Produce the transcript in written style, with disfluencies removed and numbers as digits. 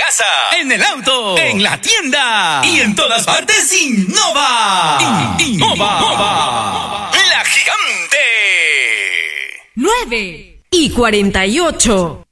casa, en el auto, en la tienda y en todas partes. Innova. Innova. La gigante. 9:48.